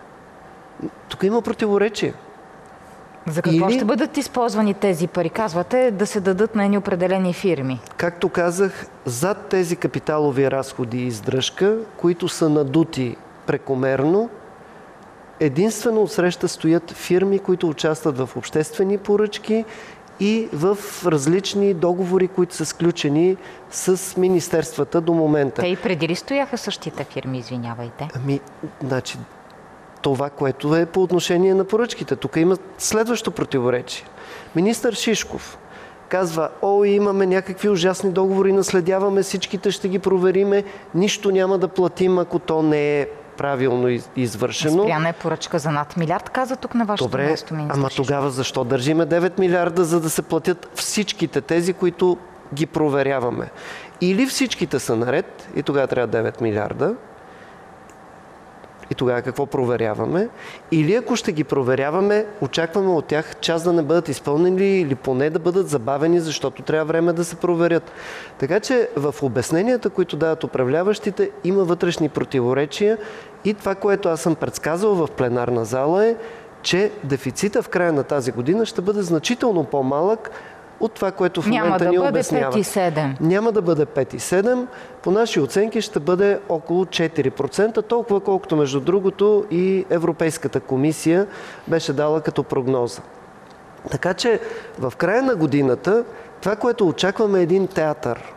Тук има противоречие. За какво Или, ще бъдат използвани тези пари? Казвате да се дадат на едни определени фирми. Както казах, зад тези капиталови разходи и издръжка, които са надути прекомерно, единствено отсреща стоят фирми, които участват в обществени поръчки и в различни договори, които са сключени с министерствата до момента. Те и преди ли стояха същите фирми, извинявайте? Ами, значи, това, което е по отношение на поръчките. Тук има следващо противоречие. Министър Шишков казва, о, имаме някакви ужасни договори, наследяваме, всичките ще ги провериме, нищо няма да платим, ако то не е правилно извършено. Спряна е поръчка за над милиард, каза тук на вашето Добре, място, министър ама Шишков. Тогава защо държиме девет милиарда, за да се платят всичките тези, които ги проверяваме? Или всичките са наред и тогава трябва девет милиарда, и тогава какво проверяваме? Или ако ще ги проверяваме, очакваме от тях част да не бъдат изпълнени или поне да бъдат забавени, защото трябва време да се проверят. Така че в обясненията, които дават управляващите, има вътрешни противоречия и това, което аз съм предсказал в пленарна зала е, че дефицита в края на тази година ще бъде значително по-малък от това, което в момента да ни обясняват. Няма да бъде пет и седем. Няма да бъде пет и седем. По наши оценки ще бъде около четири процента, толкова колкото между другото и Европейската комисия беше дала като прогноза. Така че в края на годината това, което очакваме, е един театър,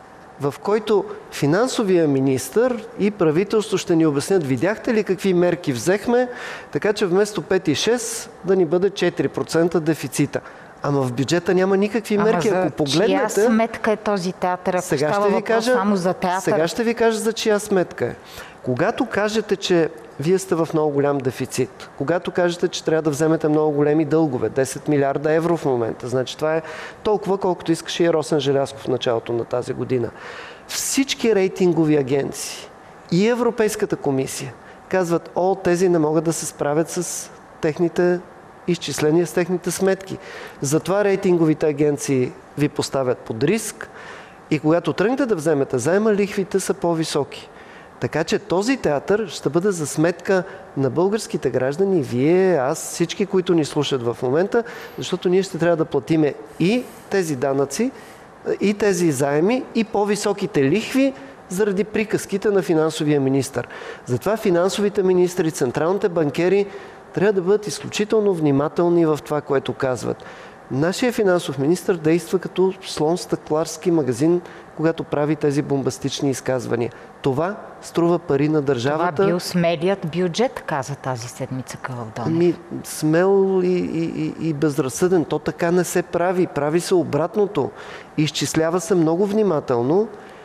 в който финансовия министър и правителство ще ни обяснят, видяхте ли какви мерки взехме, така че вместо пет и шест да ни бъде четири процента дефицита. Ама в бюджета няма никакви мерки. Ама за Ако погледнете, чия сметка е този театър, ако сега става ще ви въпрос кажа, само за театър? Сега ще ви кажа за чия сметка е. Когато кажете, че вие сте в много голям дефицит, когато кажете, че трябва да вземете много големи дългове, десет милиарда евро в момента, значи това е толкова, колкото искаше и Росен Желязков в началото на тази година. Всички рейтингови агенции и Европейската комисия казват, о, тези не могат да се справят с техните изчисления, с техните сметки. Затова рейтинговите агенции ви поставят под риск и когато тръгнете да вземете заема, лихвите са по-високи. Така че този театър ще бъде за сметка на българските граждани, вие, аз, всички, които ни слушат в момента, защото ние ще трябва да платиме и тези данъци, и тези заеми, и по-високите лихви заради приказките на финансовия министър. Затова финансовите министри, централните банкери трябва да бъдат изключително внимателни в това, което казват. Нашия финансов министър действа като слон в стъкларски магазин, когато прави тези бомбастични изказвания. Това струва пари на държавата. Това бил смелият бюджет, каза тази седмица Кълъв Донев. Ами, смел и, и, и безразсъден. То така не се прави. Прави се обратното. Изчислява се много внимателно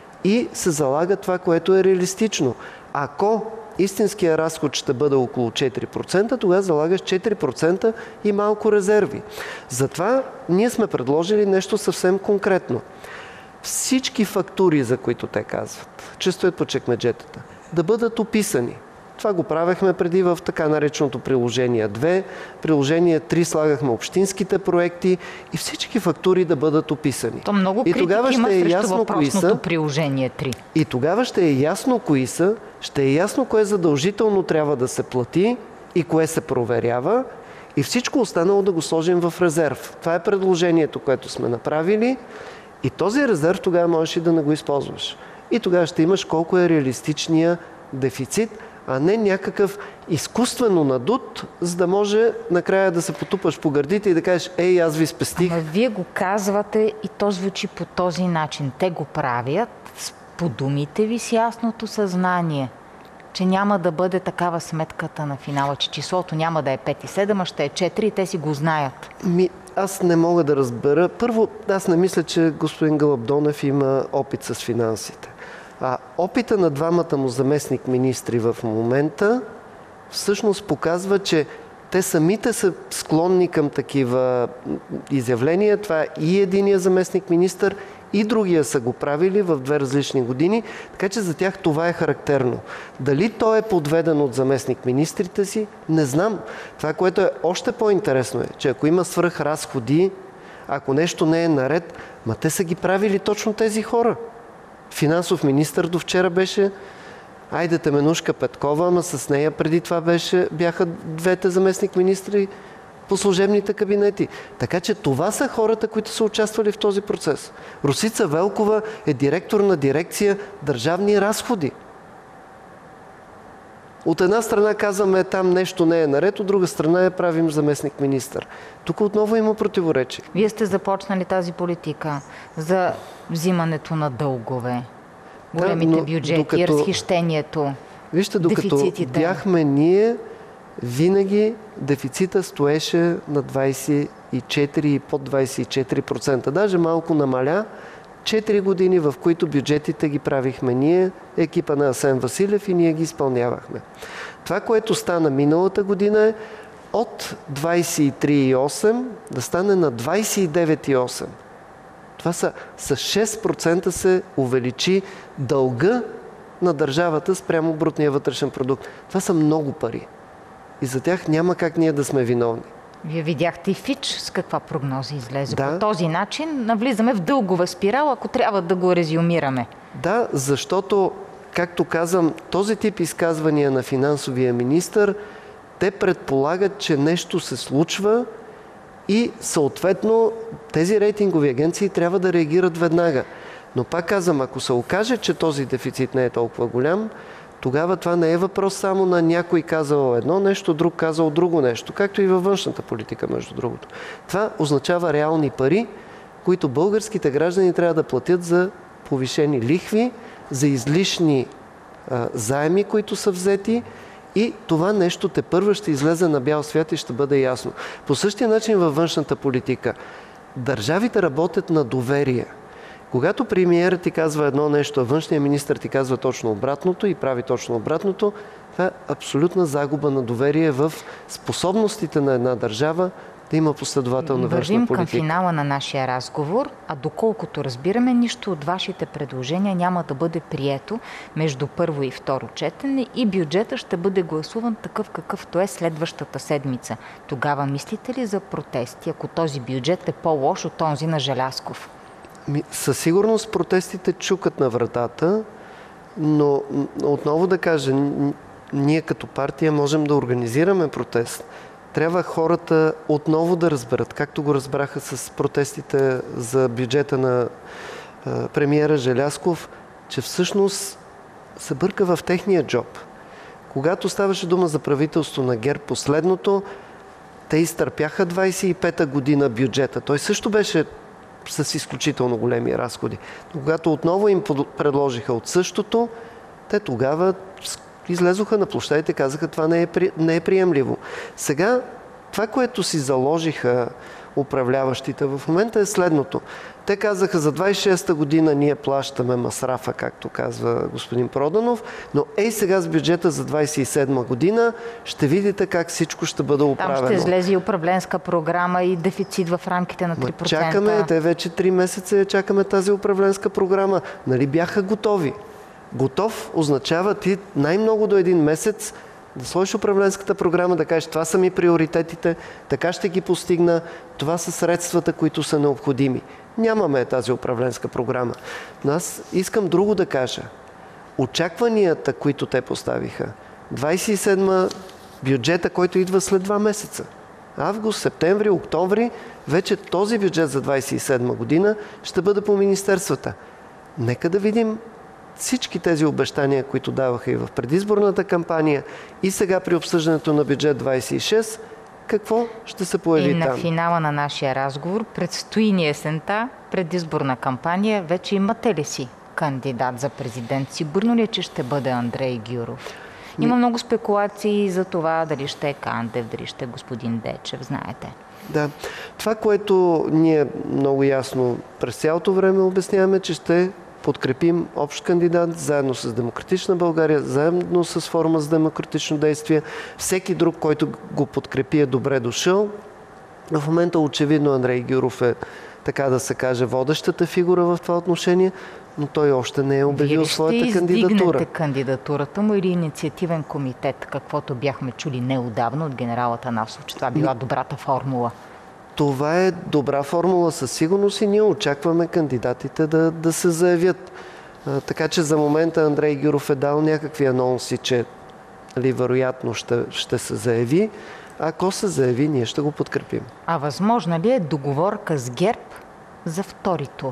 и се залага това, което е реалистично. Ако истинския разход ще бъде около четири процента, тогава залагаш четири процента и малко резерви. Затова ние сме предложили нещо съвсем конкретно. Всички фактури, за които те казват, че стоят по чекмеджетата, да бъдат описани. Това го правехме преди в така нареченото приложение две. Приложение три слагахме общинските проекти и всички фактури да бъдат описани. То много критики има срещу въпросното приложение три. И тогава ще е ясно кои са, ще е ясно кое задължително трябва да се плати и кое се проверява и всичко останало да го сложим в резерв. Това е предложението, което сме направили и този резерв тогава можеш и да не го използваш. И тогава ще имаш колко е реалистичния дефицит, а не някакъв изкуствено надут, за да може накрая да се потупаш по гърдите и да кажеш, ей, аз ви спестих. Ама вие го казвате и то звучи по този начин. Те го правят по думите ви с ясното съзнание, че няма да бъде такава сметката на финала, че числото няма да е пет и седем, а ще е четири и те си го знаят. Ми, аз не мога да разбера. Първо, аз не мисля, че господин Гълъб Донев има опит с финансите. А опита на двамата му заместник министри в момента всъщност показва, че те самите са склонни към такива изявления. Това е и единия заместник министър, и другия са го правили в две различни години, така че за тях това е характерно. Дали той е подведен от заместник министрите си, не знам. Това, което е още по-интересно е, че ако има свръхразходи, ако нещо не е наред, ма те са ги правили точно тези хора. Финансов министър до вчера беше Айде Теменушка Петкова, ама с нея преди това беше, бяха двете заместник министри по служебните кабинети. Така че това са хората, които са участвали в този процес. Росица Велкова е директор на дирекция държавни разходи. От една страна казваме, там нещо не е наред, от друга страна я правим заместник министър. Тук отново има противоречие. Вие сте започнали тази политика за взимането на дългове, големите да, бюджети, докато, разхищението, вижте, докато дефицитите. Бяхме ние, винаги дефицита стоеше на двайсет и четири и под двайсет и четири процента. Даже малко намаля. Четири години, в които бюджетите ги правихме ние, екипа на Асен Василев и ние ги изпълнявахме. Това, което стана миналата година е от двайсет и три и осем да стане на двайсет и девет и осем. Това са с шест процента се увеличи дълга на държавата спрямо брутния вътрешен продукт. Това са много пари. И за тях няма как ние да сме виновни. Вие видяхте и Фич с каква прогноза излезе. Да. По този начин навлизаме в дългова спирала, ако трябва да го резюмираме. Да, защото, както казвам, този тип изказвания на финансовия министър, те предполагат, че нещо се случва и съответно тези рейтингови агенции трябва да реагират веднага. Но пак казвам, ако се окаже, че този дефицит не е толкова голям, тогава това не е въпрос само на някой казал едно нещо, друг казал друго нещо, както и във външната политика, между другото. Това означава реални пари, които българските граждани трябва да платят за повишени лихви, за излишни а, заеми, които са взети, и това нещо тепърва ще излезе на бял свят и ще бъде ясно. По същия начин във външната политика. Държавите работят на доверие. Когато премиерът ти казва едно нещо, а външният министър ти казва точно обратното и прави точно обратното, това е абсолютна загуба на доверие в способностите на една държава да има последователна външна политика. Вървим към финала на нашия разговор, а доколкото разбираме, нищо от вашите предложения няма да бъде прието между първо и второ четене и бюджета ще бъде гласуван такъв, какъвто е следващата седмица. Тогава мислите ли за протести, ако този бюджет е по-лош от този на Желязков? Със сигурност протестите чукат на вратата, но отново да кажа, ние като партия можем да организираме протест. Трябва хората отново да разберат, както го разбраха с протестите за бюджета на а, премиера Желязков, че всъщност се бърка в техния джоб. Когато ставаше дума за правителство на ГЕРБ последното, те изтърпяха двайсет и пета година бюджета. Той също беше с изключително големи разходи. Но когато отново им предложиха от същото, те тогава излезоха на площадите и казаха, това не е, при... не е приемливо. Сега това, което си заложиха управляващите в момента е следното. Те казаха, за двайсет и шеста година ние плащаме масрафа, както казва господин Проданов, но ей сега с бюджета за двайсет и седма година ще видите как всичко ще бъде управено. Там ще излезе и управленска програма и дефицит в рамките на три процента. Ма чакаме, те вече три месеца чакаме тази управленска програма. Нали бяха готови? Готов означава ти най-много до един месец да сложиш управленската програма, да кажеш, това са ми приоритетите, така ще ги постигна, това са средствата, които са необходими. Нямаме тази управленска програма. Но аз искам друго да кажа. Очакванията, които те поставиха, двайсет и седма бюджета, който идва след два месеца. Август, септември, октомври, вече този бюджет за двайсет и седма година ще бъде по министерствата. Нека да видим всички тези обещания, които даваха и в предизборната кампания, и сега при обсъждането на бюджет двайсет и шест, какво ще се появи там? И на финала на нашия разговор предстои ни есента предизборна кампания. Вече имате ли си кандидат за президент? Сигурно ли е, че ще бъде Андрей Гюров? Има много спекулации за това дали ще е Кандев, дали ще е господин Дечев, знаете. Да. Това, което ние много ясно през цялото време обясняваме, че ще подкрепим общ кандидат, заедно с Демократична България, заедно с Форума за демократично действие. Всеки друг, който го подкрепи, е добре дошъл. В момента очевидно Андрей Гюров е, така да се каже, водещата фигура в това отношение, но той още не е обявил своята кандидатура. Вие ли ще издигнете кандидатурата му или инициативен комитет, каквото бяхме чули неотдавна от генерал Атанасов, че това била добрата формула? Това е добра формула със сигурност и ние очакваме кандидатите да, да се заявят. А, така че за момента Андрей Гюров е дал някакви анонси, че ли, вероятно ще, ще се заяви. Ако се заяви, ние ще го подкрепим. А възможно ли е договорка с ГЕРБ за втори тур?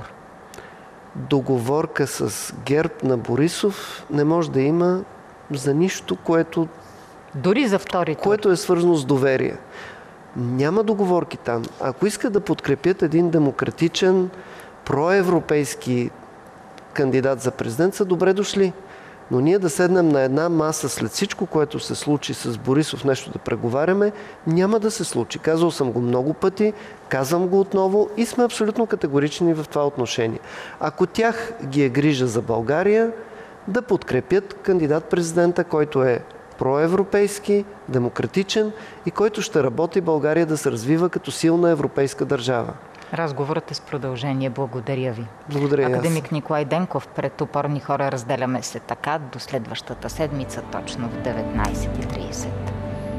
Договорка с ГЕРБ на Борисов не може да има за нищо, което, дори за втори тур, което е свързано с доверие. Няма договорки там. Ако искат да подкрепят един демократичен, проевропейски кандидат за президент, са добре дошли. Но ние да седнем на една маса след всичко, което се случи с Борисов, нещо да преговаряме, няма да се случи. Казал съм го много пъти, казвам го отново и сме абсолютно категорични в това отношение. Ако тях ги е грижа за България, да подкрепят кандидат-президента, който е проевропейски, демократичен и който ще работи България да се развива като силна европейска държава. Разговорът е с продължение. Благодаря ви. Благодаря. Академик Николай Денков, пред Опорни хора разделяме се така до следващата седмица, точно в деветнайсет и трийсет.